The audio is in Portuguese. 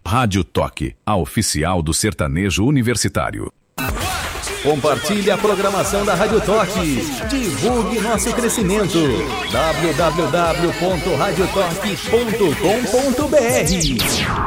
Rádio Toque, a oficial do sertanejo universitário. Compartilhe a programação da Rádio Toque. Divulgue nosso crescimento. www.radiotoque.com.br